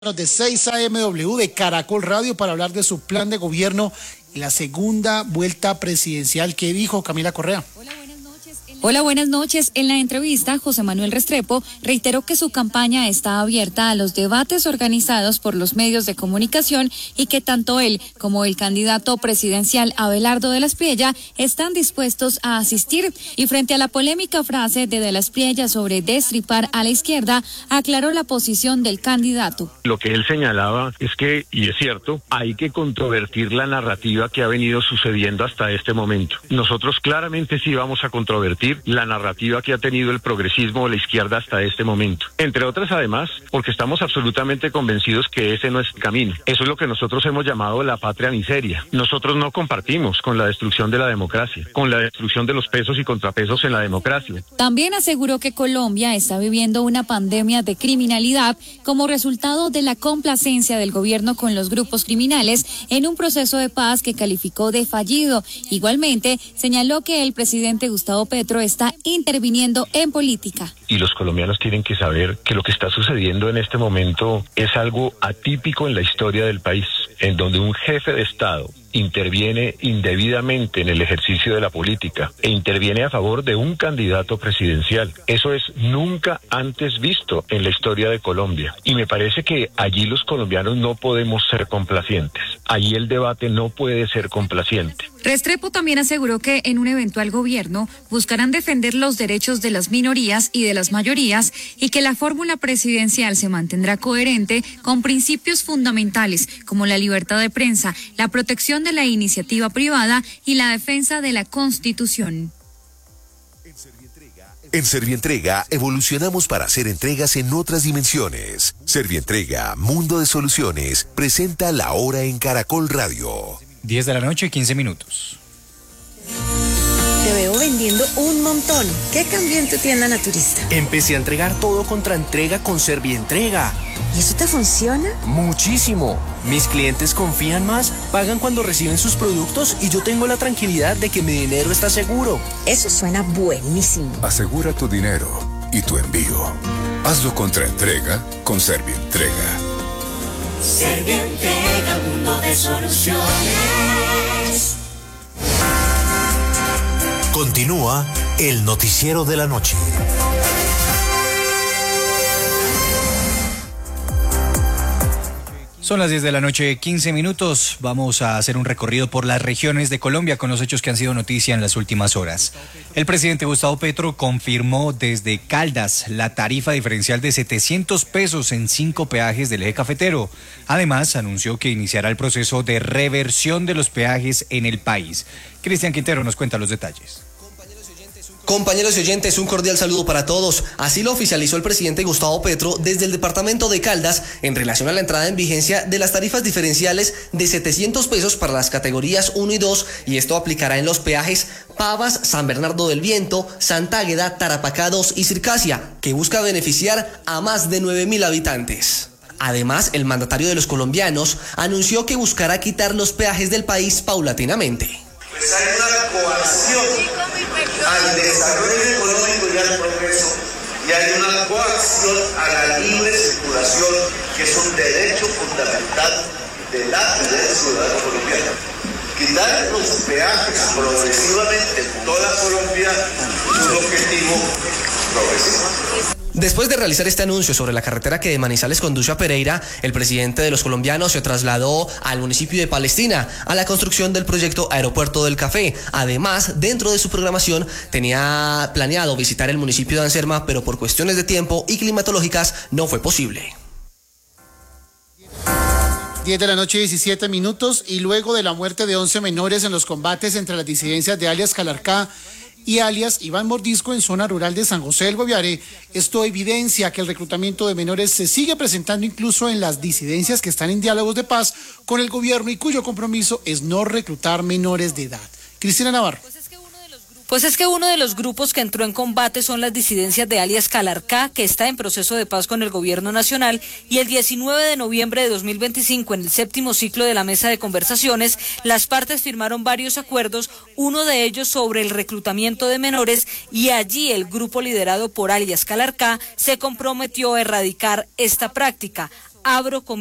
De 6 a MW de Caracol Radio para hablar de su plan de gobierno y la segunda vuelta presidencial. ¿Qué dijo Camila Correa? Hola, buenas noches. En la entrevista, José Manuel Restrepo reiteró que su campaña está abierta a los debates organizados por los medios de comunicación y que tanto él como el candidato presidencial Abelardo de la Espriella están dispuestos a asistir. Y frente a la polémica frase de la Espriella sobre destripar a la izquierda, aclaró la posición del candidato. Lo que él señalaba es que, y es cierto, hay que controvertir la narrativa que ha venido sucediendo hasta este momento. Nosotros claramente sí vamos a controvertir la narrativa que ha tenido el progresismo o la izquierda hasta este momento. Entre otras, además, porque estamos absolutamente convencidos que ese no es el camino. Eso es lo que nosotros hemos llamado la patria miseria. Nosotros no compartimos con la destrucción de la democracia, con la destrucción de los pesos y contrapesos en la democracia. También aseguró que Colombia está viviendo una pandemia de criminalidad como resultado de la complacencia del gobierno con los grupos criminales en un proceso de paz que calificó de fallido. Igualmente, señaló que el presidente Gustavo Petro está interviniendo en política. Y los colombianos tienen que saber que lo que está sucediendo en este momento es algo atípico en la historia del país, en donde un jefe de Estado interviene indebidamente en el ejercicio de la política e interviene a favor de un candidato presidencial. Eso es nunca antes visto en la historia de Colombia. Y me parece que allí los colombianos no podemos ser complacientes. Allí el debate no puede ser complaciente. Restrepo también aseguró que en un eventual gobierno buscarán defender los derechos de las minorías y de las mayorías y que la fórmula presidencial se mantendrá coherente con principios fundamentales como la libertad de prensa, la protección de la iniciativa privada y la defensa de la Constitución. En Servientrega evolucionamos para hacer entregas en otras dimensiones. Servientrega, Mundo de Soluciones, presenta La Hora en Caracol Radio. 10 de la noche, 15 minutos. Te veo vendiendo un montón. ¿Qué cambió en tu tienda naturista? Empecé a entregar todo contra entrega con Servientrega. ¿Y eso te funciona? Muchísimo. Mis clientes confían más, pagan cuando reciben sus productos y yo tengo la tranquilidad de que mi dinero está seguro. Eso suena buenísimo. Asegura tu dinero y tu envío. Hazlo contra entrega con Servientrega. Servientrega, mundo de soluciones. Continúa el noticiero de la noche. Son las 10 de la noche, 15 minutos. Vamos a hacer un recorrido por las regiones de Colombia con los hechos que han sido noticia en las últimas horas. El presidente Gustavo Petro confirmó desde Caldas la tarifa diferencial de 700 pesos en 5 peajes del eje cafetero. Además, anunció que iniciará el proceso de reversión de los peajes en el país. Cristian Quintero nos cuenta los detalles. Compañeros y oyentes, un cordial saludo para todos. Así lo oficializó el presidente Gustavo Petro desde el departamento de Caldas en relación a la entrada en vigencia de las tarifas diferenciales de 700 pesos para las categorías 1 y 2 y esto aplicará en los peajes Pavas, San Bernardo del Viento, Santa Águeda, Tarapacá 2 y Circasia, que busca beneficiar a más de 9.000 habitantes. Además, el mandatario de los colombianos anunció que buscará quitar los peajes del país paulatinamente. Pues hay una coacción al desarrollo económico y al progreso, y hay una coacción a la libre circulación, que es un derecho fundamental de la y del ciudadano colombiano. Quitar los peajes progresivamente en toda Colombia es un objetivo progresivo. Después de realizar este anuncio sobre la carretera que de Manizales conduce a Pereira, el presidente de los colombianos se trasladó al municipio de Palestina a la construcción del proyecto Aeropuerto del Café. Además, dentro de su programación tenía planeado visitar el municipio de Anserma, pero por cuestiones de tiempo y climatológicas no fue posible. 10 de la noche, 17 minutos, y luego de la muerte de 11 menores en los combates entre las disidencias de alias Calarcá y alias Iván Mordisco en zona rural de San José del Guaviare, esto evidencia que el reclutamiento de menores se sigue presentando incluso en las disidencias que están en diálogos de paz con el gobierno y cuyo compromiso es no reclutar menores de edad. Cristina Navarro. Pues es que uno de los grupos que entró en combate son las disidencias de alias Calarcá, que está en proceso de paz con el gobierno nacional, y el 19 de noviembre de 2025, en el 7º ciclo de la mesa de conversaciones, las partes firmaron varios acuerdos, uno de ellos sobre el reclutamiento de menores, y allí el grupo liderado por alias Calarcá se comprometió a erradicar esta práctica. abro